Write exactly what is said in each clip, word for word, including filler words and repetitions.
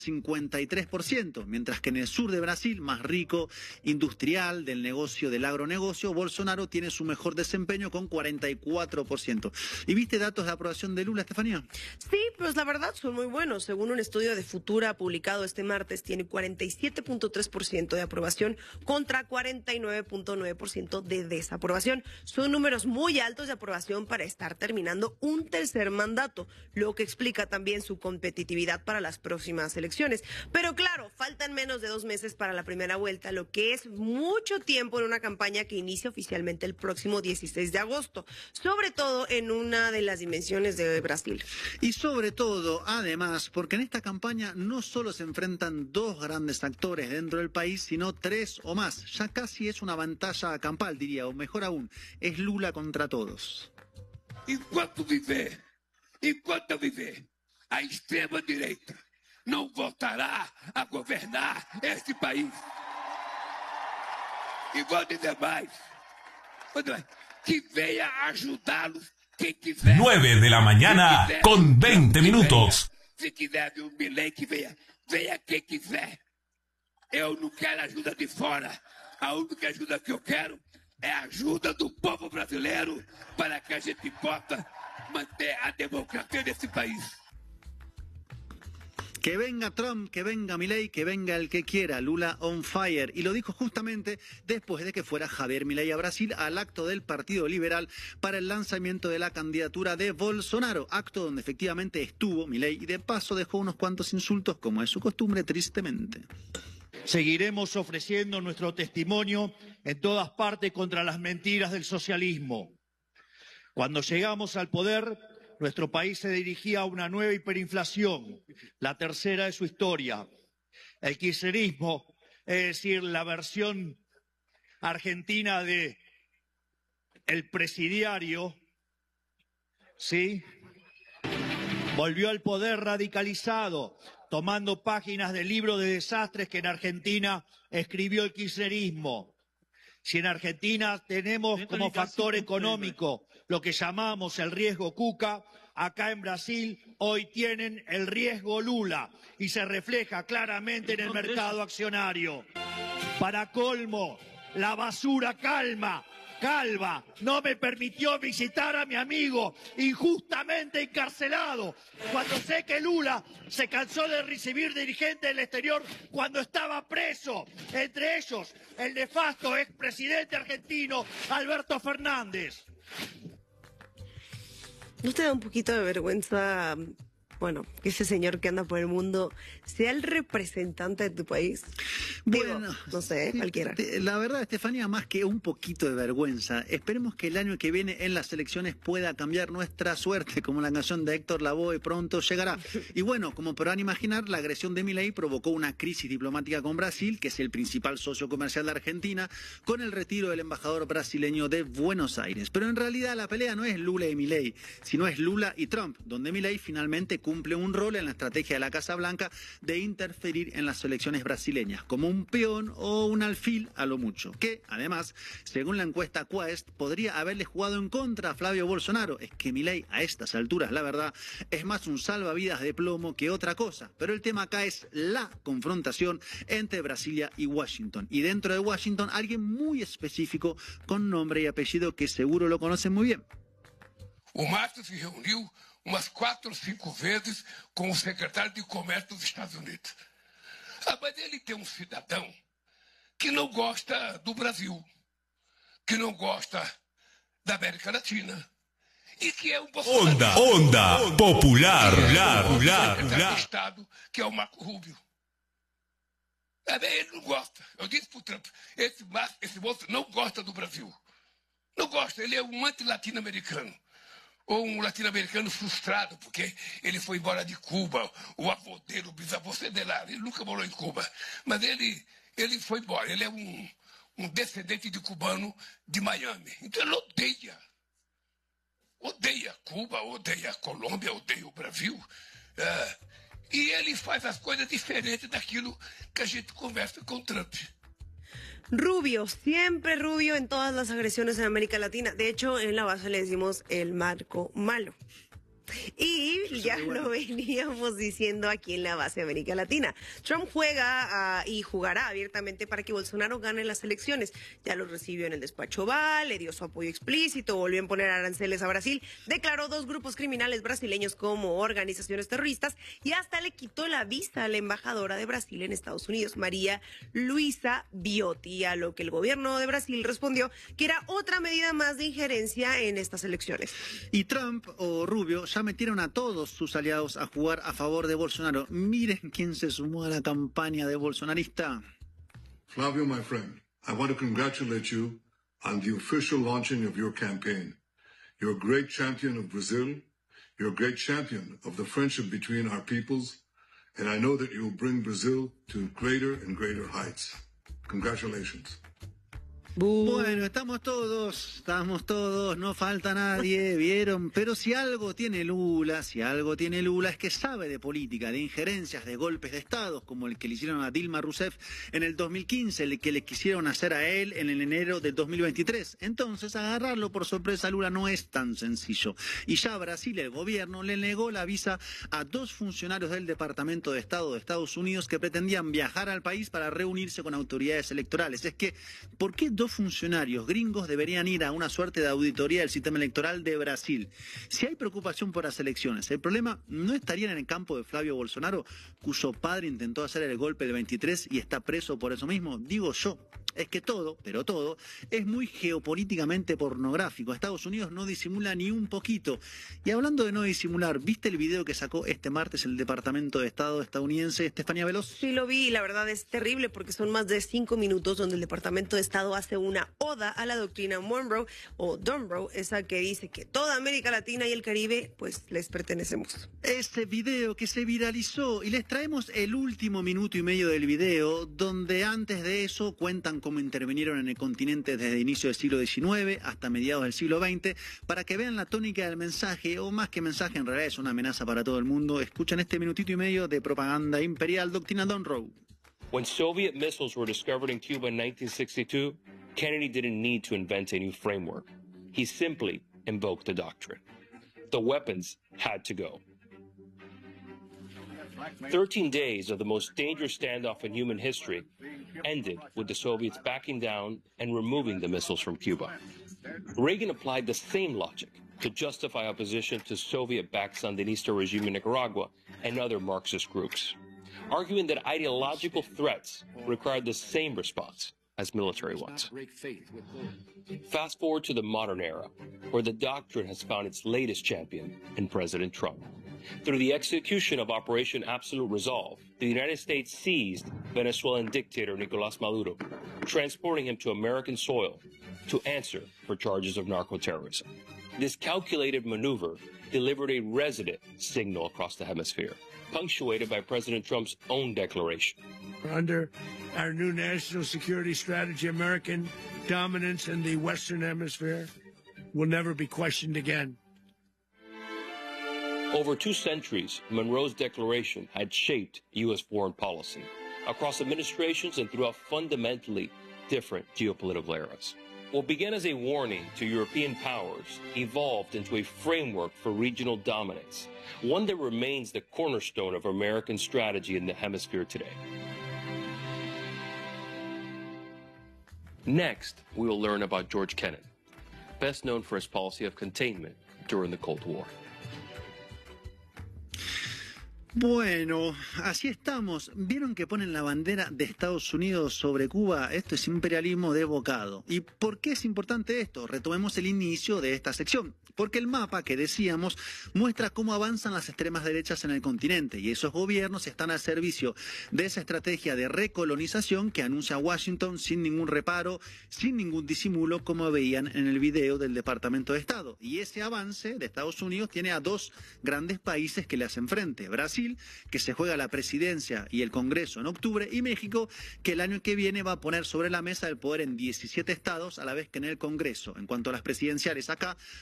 cincuenta y tres por ciento, mientras que en el sur de Brasil, más rico, industrial, del negocio, del agronegocio, Bolsonaro tiene su mejor desempeño con cuarenta y cuatro por ciento. ¿Y viste datos de aprobación de Lula, Estefanía? Sí, pues la verdad son muy buenos. Según un estudio de Futura publicado este martes, tiene cuarenta y siete punto tres por ciento de aprobación contra cuarenta y nueve punto nueve por ciento de desaprobación. Son números muy altos de aprobación para estar terminando un tercer mandato, lo que explica también su competitividad para las próximas elecciones. Pero claro, faltan menos de dos meses para la primera vuelta, lo que es mucho tiempo en una campaña que inicia oficialmente el próximo dieciséis de agosto, sobre todo en una de las dimensiones de Brasil. Y sobre todo, además, porque en esta campaña no solo se enfrentan dos grandes actores dentro del país, sino tres o más. Ya casi es una vantalla campal, diría, o mejor aún, es Lula contra todos. Enquanto viver, enquanto viver, a extrema direita não voltará a governar este país. E vou dizer mais, que venha ajudá-los quem quiser. nueve de la mañana quiser, con veinte minutos. Se quiser de um Milei, que venha, venha quem quiser. Eu não quero ajuda de fora. A única ajuda que eu quero é a ajuda do povo brasileiro para que a gente possa manter a democracia desse país. Que venga Trump, que venga Milei, que venga el que quiera, Lula on fire. Y lo dijo justamente después de que fuera Javier Milei a Brasil al acto del Partido Liberal para el lanzamiento de la candidatura de Bolsonaro, acto donde efectivamente estuvo Milei y de paso dejó unos cuantos insultos, como es su costumbre, tristemente. Seguiremos ofreciendo nuestro testimonio en todas partes contra las mentiras del socialismo. Cuando llegamos al poder, nuestro país se dirigía a una nueva hiperinflación, la tercera de su historia. El kirchnerismo, es decir, la versión argentina de el presidiario, ¿sí?, volvió al poder radicalizado, tomando páginas del libro de desastres que en Argentina escribió el kirchnerismo. Si en Argentina tenemos como factor económico lo que llamamos el riesgo Cuca, acá en Brasil hoy tienen el riesgo Lula y se refleja claramente en el mercado accionario. Para colmo, la basura calma, calva, no me permitió visitar a mi amigo injustamente encarcelado, cuando sé que Lula se cansó de recibir dirigentes del exterior cuando estaba preso, entre ellos el nefasto expresidente argentino Alberto Fernández. ¿No te da un poquito de vergüenza, bueno, que ese señor que anda por el mundo sea el representante de tu país? Bueno, Digo, no sé, cualquiera. La verdad, Estefanía, más que un poquito de vergüenza, esperemos que el año que viene en las elecciones pueda cambiar nuestra suerte, como la canción de Héctor Lavoe pronto llegará. Y bueno, como podrán imaginar, la agresión de Milei provocó una crisis diplomática con Brasil, que es el principal socio comercial de Argentina, con el retiro del embajador brasileño de Buenos Aires. Pero en realidad la pelea no es Lula y Milei, sino es Lula y Trump, donde Milei finalmente cumple un rol en la estrategia de la Casa Blanca de interferir en las elecciones brasileñas, como un peón o un alfil a lo mucho, que además, según la encuesta Quest, podría haberle jugado en contra a Flavio Bolsonaro. Es que Milei a estas alturas, la verdad, es más un salvavidas de plomo que otra cosa, pero el tema acá es la confrontación entre Brasilia y Washington, y dentro de Washington alguien muy específico con nombre y apellido que seguro lo conocen muy bien. O Márcio se reuniu umas quatro ou cinco vezes com o secretário de Comércio dos Estados Unidos. Ah, mas ele tem um cidadão que não gosta do Brasil, que não gosta da América Latina e que é um Onda, onda, popular, popular, popular, popular. Estado, que é o Marco Rubio. Ah, ele não gosta. Eu disse para o Trump, esse, esse moço não gosta do Brasil. Não gosta, ele é um anti-latino-americano. Ou um latino-americano frustrado, porque ele foi embora de Cuba, o avô dele, o bisavô dele, ele nunca morou em Cuba, mas ele, ele foi embora, ele é um, um descendente de cubano de Miami, então ele odeia, odeia Cuba, odeia a Colômbia, odeia o Brasil, uh, e ele faz as coisas diferentes daquilo que a gente conversa com o Trump. Rubio, siempre rubio en todas las agresiones en América Latina. De hecho, en la base le decimos el marco malo. Y ya bueno. Lo veníamos diciendo aquí en la base América Latina. Trump juega uh, y jugará abiertamente para que Bolsonaro gane las elecciones. Ya lo recibió en el despacho Oval, le dio su apoyo explícito, volvió a imponer aranceles a Brasil, declaró dos grupos criminales brasileños como organizaciones terroristas y hasta le quitó la visa a la embajadora de Brasil en Estados Unidos, María Luisa Biotti, a lo que el gobierno de Brasil respondió que era otra medida más de injerencia en estas elecciones. Y Trump o Rubio ya metieron a todos sus aliados a jugar a favor de Bolsonaro. Miren quién se sumó a la campaña de bolsonarista. Flavio, my friend, I want to congratulate you on the official launching of your campaign. You're a great champion of Brazil. You're a great champion of the friendship between our peoples. And I know that you will bring Brazil to greater and greater heights. Congratulations. Bueno, estamos todos, estamos todos, no falta nadie, ¿vieron? Pero si algo tiene Lula, si algo tiene Lula es que sabe de política, de injerencias, de golpes de Estado, como el que le hicieron a Dilma Rousseff en el dos mil quince, el que le quisieron hacer a él en el enero del dos mil veintitrés. Entonces, agarrarlo por sorpresa a Lula no es tan sencillo. Y ya Brasil, el gobierno, le negó la visa a dos funcionarios del Departamento de Estado de Estados Unidos que pretendían viajar al país para reunirse con autoridades electorales. Es que, ¿por qué dos funcionarios gringos deberían ir a una suerte de auditoría del sistema electoral de Brasil? Si hay preocupación por las elecciones, el problema no estaría en el campo de Flavio Bolsonaro, cuyo padre intentó hacer el golpe del veintitrés y está preso por eso mismo. Digo yo, es que todo, pero todo, es muy geopolíticamente pornográfico. Estados Unidos no disimula ni un poquito. Y hablando de no disimular, ¿viste el video que sacó este martes el Departamento de Estado estadounidense, Estefanía Veloz? Sí, lo vi, y la verdad es terrible porque son más de cinco minutos donde el Departamento de Estado hace una oda a la doctrina Monroe o Dunroe, esa que dice que toda América Latina y el Caribe pues les pertenecemos. Ese video que se viralizó, y les traemos el último minuto y medio del video, donde antes de eso cuentan cómo intervinieron en el continente desde el inicio del siglo diecinueve hasta mediados del siglo veinte, para que vean la tónica del mensaje, o más que mensaje, en realidad es una amenaza para todo el mundo. Escuchan este minutito y medio de propaganda imperial, doctrina Dunroe. When Soviet missiles were discovered in Cuba in nineteen sixty-two, Kennedy didn't need to invent a new framework. He simply invoked the doctrine. The weapons had to go. Thirteen days of the most dangerous standoff in human history ended with the Soviets backing down and removing the missiles from Cuba. Reagan applied the same logic to justify opposition to Soviet-backed Sandinista regime in Nicaragua and other Marxist groups, arguing that ideological threats required the same response as military ones. Fast forward to the modern era, where the doctrine has found its latest champion in President Trump. Through the execution of Operation Absolute Resolve, the United States seized Venezuelan dictator Nicolás Maduro, transporting him to American soil to answer for charges of narco-terrorism. This calculated maneuver delivered a resident signal across the hemisphere, punctuated by President Trump's own declaration. Under our new national security strategy, American dominance in the Western Hemisphere will never be questioned again. Over two centuries, Monroe's declaration had shaped U S foreign policy across administrations and throughout fundamentally different geopolitical eras. What began as a warning to European powers evolved into a framework for regional dominance, one that remains the cornerstone of American strategy in the hemisphere today. Next, we will learn about George Kennan, best known for his policy of containment during the Cold War. Bueno, así estamos. ¿Vieron que ponen la bandera de Estados Unidos sobre Cuba? Esto es imperialismo de bocado. ¿Y por qué es importante esto? Retomemos el inicio de esta sección. Porque el mapa que decíamos muestra cómo avanzan las extremas derechas en el continente, y esos gobiernos están al servicio de esa estrategia de recolonización que anuncia Washington sin ningún reparo, sin ningún disimulo, como veían en el video del Departamento de Estado. Y ese avance de Estados Unidos tiene a dos grandes países que le hacen frente: Brasil, que se juega la presidencia y el Congreso en octubre, y México, que el año que viene va a poner sobre la mesa el poder en diecisiete estados, a la vez que en el Congreso. En cuanto a las presidenciales, acá van a ser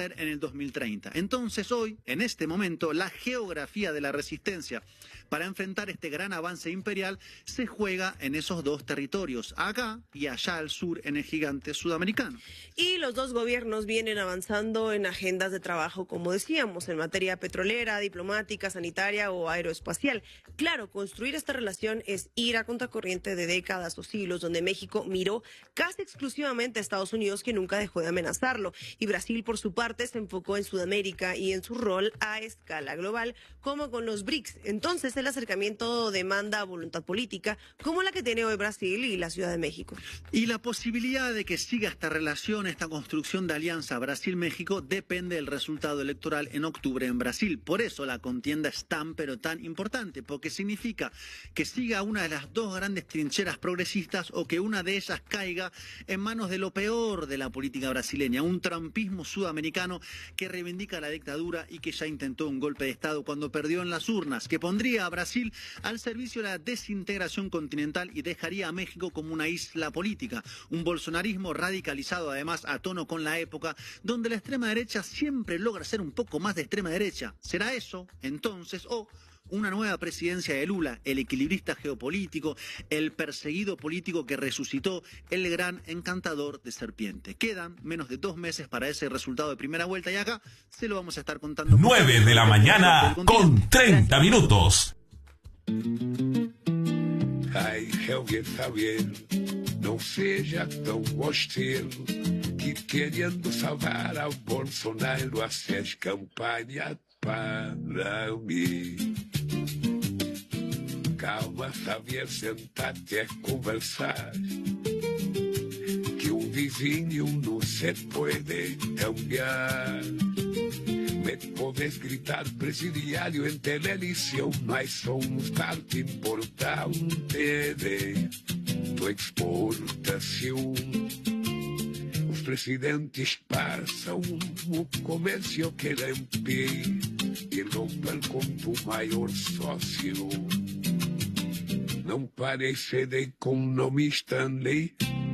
ser en el dos mil treinta. Entonces hoy, en este momento, la geografía de la resistencia para enfrentar este gran avance imperial se juega en esos dos territorios, acá y allá al sur en el gigante sudamericano. Y los dos gobiernos vienen avanzando en agendas de trabajo, como decíamos, en materia petrolera, diplomática, sanitaria o aeroespacial. Claro, construir esta relación es ir a contracorriente de décadas o siglos donde México miró casi exclusivamente a Estados Unidos, que nunca dejó de amenazarlo. Y Brasil, por su parte, se enfocó en Sudamérica y en su rol a escala global, como con los BRICS. Entonces, el acercamiento demanda voluntad política, como la que tiene hoy Brasil y la Ciudad de México. Y la posibilidad de que siga esta relación, esta construcción de alianza Brasil-México, depende del resultado electoral en octubre en Brasil. Por eso la contienda es tan pero tan importante, porque significa que siga una de las dos grandes trincheras progresistas o que una de ellas caiga en manos de lo peor de la política brasileña, un trumpismo sudamericano que reivindica la dictadura y que ya intentó un golpe de Estado cuando perdió en las urnas, que pondría a Brasil al servicio de la desintegración continental y dejaría a México como una isla política, un bolsonarismo radicalizado además a tono con la época, donde la extrema derecha siempre logra ser un poco más de extrema derecha. ¿Será eso, entonces, o una nueva presidencia de Lula, el equilibrista geopolítico, el perseguido político que resucitó, el gran encantador de serpiente? Quedan menos de dos meses para ese resultado de primera vuelta y acá se lo vamos a estar contando. nueve de la mañana con treinta minutos. Ai, Helge Fabiano, não seja tão gosteiro, que querendo salvar ao Bolsonaro fez campanha para mim. Calma, Javier, sentate a conversar, que um vizinho não se pode cambiar. Me podes gritar presidiário em televisión, mas somos parte importante de tu exportação. Os presidentes passam o comércio que limpe e rompem com tu maior sócio. Não parece de economista, Stanley,